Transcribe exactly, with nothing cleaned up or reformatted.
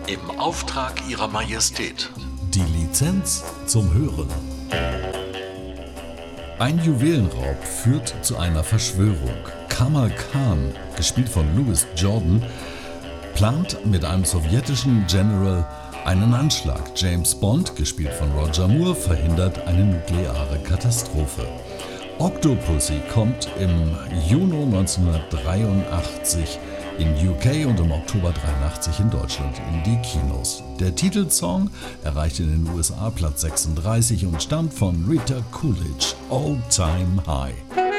Im Auftrag Ihrer Majestät. Die Lizenz zum Hören. Ein Juwelenraub führt zu einer Verschwörung. Kamal Khan, gespielt von Louis Jordan, plant mit einem sowjetischen General einen Anschlag. James Bond, gespielt von Roger Moore, verhindert eine nukleare Katastrophe. Octopussy kommt im Juni neunzehnhundertdreiundachtzig in U K und im Oktober dreiundachtzig in Deutschland in die Kinos. Der Titelsong erreichte in den U S A Platz sechsunddreißig und stammt von Rita Coolidge, Old Time High.